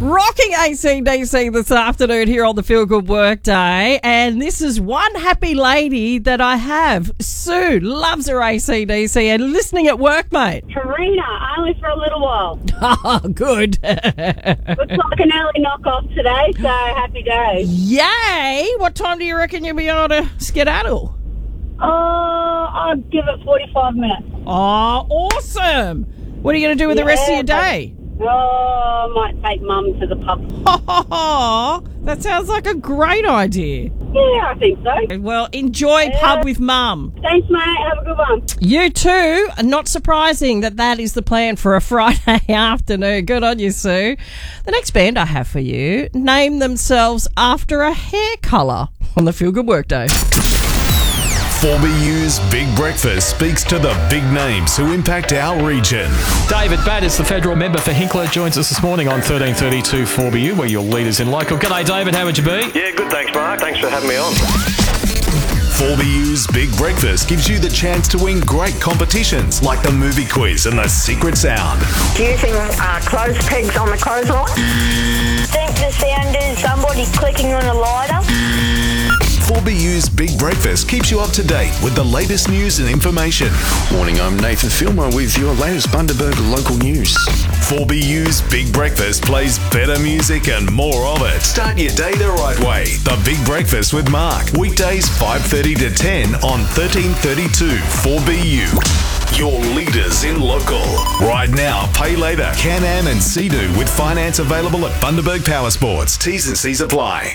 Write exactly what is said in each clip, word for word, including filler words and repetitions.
Rocking A C D C this afternoon here on the Feel Good Workday. And this is one happy lady that I have. Sue loves her A C D C and listening at work, mate. Karina, only for a little while. Oh, good. Looks like an early knock-off today, so happy days. Yay! What time do you reckon you'll be able to skedaddle? Oh, I'll give it forty-five minutes. Oh, awesome. What are you going to do with the rest of your day? Oh, I might take Mum to the pub. Oh, that sounds like a great idea. Yeah, I think so. Well, enjoy Yeah. pub with Mum. Thanks, mate. Have a good one. You too. Not surprising that that is the plan for a Friday afternoon. Good on you, Sue. The next band I have for you name themselves after a hair colour on the Feel Good Workday. four B U's Big Breakfast speaks to the big names who impact our region. David Batters, the federal member for Hinkler, joins us this morning on thirteen thirty-two four B U, where your leaders in local. G'day, David. How would you be? Yeah, good, thanks, Mark. Thanks for having me on. four B U's Big Breakfast gives you the chance to win great competitions like the movie quiz and the secret sound. Using uh, clothes pegs on the clothesline. Think the sound is somebody clicking on a lighter. four B U's Big Breakfast keeps you up to date with the latest news and information. Morning, I'm Nathan Filmer with your latest Bundaberg local news. four B U's Big Breakfast plays better music and more of it. Start your day the right way. The Big Breakfast with Mark. Weekdays five thirty to ten on thirteen thirty-two four B U. Your leaders in local. Right now, pay later. Can-Am and Sea-Doo with finance available at Bundaberg Power Sports. T's and C's apply.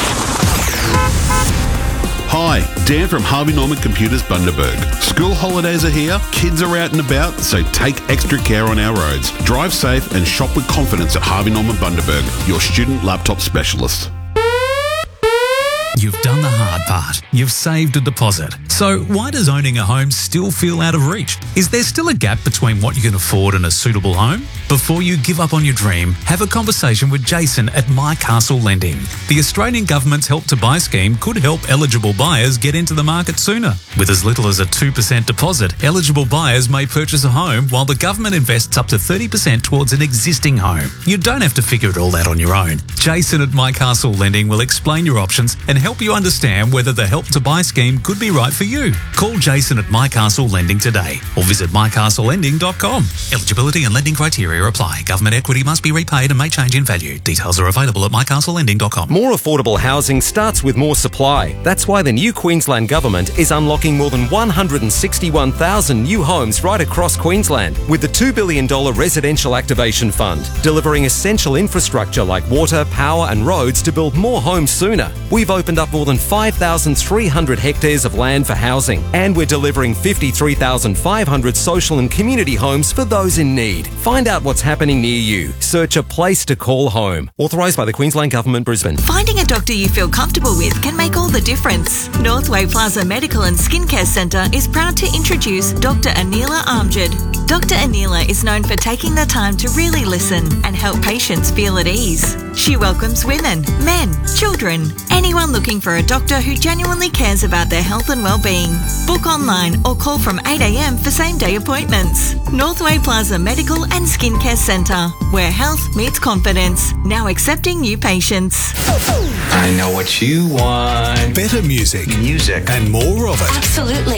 Hi, Dan from Harvey Norman Computers Bundaberg. School holidays are here, kids are out and about, so take extra care on our roads. Drive safe and shop with confidence at Harvey Norman Bundaberg, your student laptop specialist. You've done the hard part. You've saved a deposit. So why does owning a home still feel out of reach? Is there still a gap between what you can afford and a suitable home? Before you give up on your dream, have a conversation with Jason at My Castle Lending. The Australian government's Help to Buy scheme could help eligible buyers get into the market sooner. With as little as a two percent deposit, eligible buyers may purchase a home while the government invests up to thirty percent towards an existing home. You don't have to figure it all out on your own. Jason at My Castle Lending will explain your options and help you understand whether the Help to Buy scheme could be right for you. Call Jason at My Castle Lending today or visit my castle lending dot com. Eligibility and lending criteria apply. Government equity must be repaid and may change in value. Details are available at my castle lending dot com. More affordable housing starts with more supply. That's why the new Queensland Government is unlocking more than one hundred sixty-one thousand new homes right across Queensland with the two billion dollars Residential Activation Fund, delivering essential infrastructure like water, power and roads to build more homes sooner. We've opened up more than five thousand three hundred hectares of land for housing, and we're delivering fifty-three thousand five hundred social and community homes for those in need. Find out what's happening near you. Search a place to call home. Authorised by the Queensland Government, Brisbane. Finding a doctor you feel comfortable with can make all the difference. Northway Plaza Medical and Skincare Centre is proud to introduce Doctor Anila Amjad. Doctor Anila is known for taking the time to really listen and help patients feel at ease. She welcomes women, men, children, anyone looking for a doctor who genuinely cares about their health and well-being. Book online or call from eight a.m. for same-day appointments. Northway Plaza Medical and Skincare Centre, where health meets confidence. Now accepting new patients. I know what you want. Better music. Music. And more of it. Absolutely.